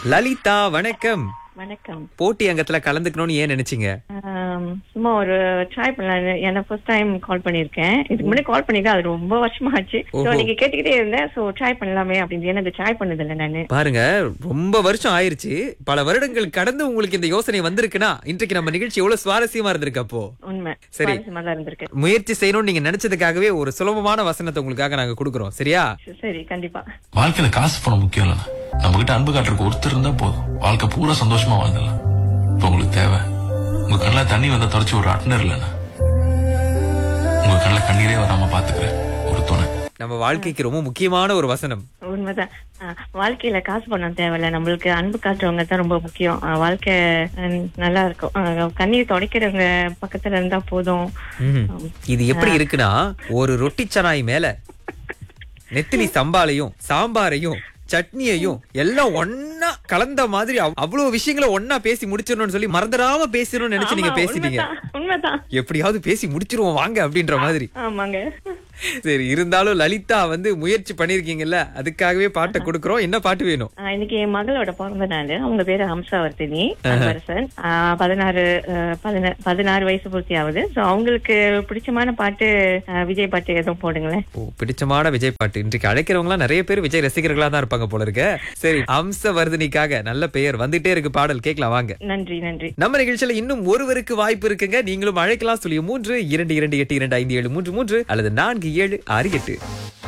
லலிதா வணக்கம். வணக்கம். போட்டி அங்கத்துல கலந்துக்கணும்னு ஏன் நினைச்சீங்க? சும்மா ஒரு ட்ரை பண்ணலாம். எனக்கு ஃபர்ஸ்ட் டைம் கால் பண்ணிருக்கேன். இதுக்கு முன்னாடி கால் பண்ணிருக்கேன், அது ரொம்ப வருஷமா ஆச்சு. சோ நீங்க கேட்டுக்கிட்டே இருந்தேன், சோ ட்ரை பண்ணலாமே அப்படின்னு. எனக்கு ட்ரை பண்ணது இல்ல நானு. பாருங்க, ரொம்ப வருஷம் ஆயிருச்சு. பல வருடங்கள் கடந்து உங்களுக்கு இந்த யோசனை வந்திருக்குன்னா இன்றைக்கு நம்ம நிகழ்ச்சி எவ்வளவு சுவாரஸ்யமா இருந்திருக்கு. அப்போ உண்மை சரி, சுவாரஸ்யமா தான் இருந்திருக்கு. முயற்சி செய்யணும்னு நீங்க நினைச்சதுக்காகவே ஒரு சுலபமான வசனத்தை உங்களுக்காக நாங்க கொடுக்குறோம். சரியா? சரி, கண்டிப்பா. வாழ்க்கையில காசு பணம் முக்கியம் இல்ல, நம்ம கிட்ட அன்பு காட்டுறதுக்கு ஒருத்தர் இருந்தா போதும். வாழ்க்கை பூரா சந்தோஷமா வாழ்ந்துடலாம். இப்ப உங்களுக்கு தேவை, உங்க கண்ணில் தண்ணி வந்தா தொடச்சு ஒரு அட்னர் இல்லைன்னா உங்க கண்ணில் கண்ணீரே வராம பாத்துக்கிறேன் ஒரு துணை. நம்ம வாழ்க்கைக்கு ரொம்ப முக்கியமான ஒரு வசனம். உண்மைதான். வாழ்க்கையில காசு பணம் தேவையில்ல, நம்மளுக்கு அன்பு காட்டுறவங்க தான் ரொம்ப முக்கியம். வாழ்க்கை நல்லா இருக்கும். கண்ணீர் துடைக்கிறவங்க பக்கத்துல இருந்தா போதும். இது எப்படி இருக்குன்னா, ஒரு ரொட்டி சனாய் மேல நெத்திலி சம்பாலையும் சாம்பாரையும் சட்னியையும் எல்லாம் ஒன்னா கலந்த மாதிரி அவ்வளவு விஷயங்களை ஒன்னா பேசி முடிச்சிடணும்னு சொல்லி மறந்துடாம பேசணும்னு நினைச்சு நீங்க பேசிட்டீங்க. உண்மைதான். எப்படியாவது பேசி முடிச்சிருவோம் வாங்க அப்படின்ற மாதிரி. ஆமாங்க. சரி, இருந்தாலும் லலிதா முயற்சி பண்ணிருக்கீங்கல்ல, அதுக்காகவே பாட்டை கொடுக்கறோம். என்ன பாட்டு வேணும்? இன்னைக்கு என் மகளோட பிறந்த நாள். அவங்க பேரு ஹம்சாவர்த்தினி அன்பரசன். 16 வயசு பூர்த்தி ஆகுது. சோ அவங்களுக்கு பிடிச்சமான பாட்டு விஜய் பாட்டு எதுவும் போடுங்களேன். பிடிச்சமான விஜய் பாட்டு. இன்றைக்கு அழைக்கிறவங்க எல்லாம் நிறைய பேர் விஜய் ரசிகர்களா தான் இருப்பாங்க போல இருக்கு. சரி, ஹம்சவர்தினிக்காக நல்ல பெயர் வந்துட்டே இருக்கு, பாடல் கேட்கலாம் வாங்க. நன்றி நன்றி. நம்ம நிகழ்ச்சியில இன்னும் ஒருவருக்கு வாய்ப்பு இருக்குங்க. நீங்களும் அழைக்கலாம். 3 2 2 8 2 5 7 3 3 அல்லது 4 7 6 8.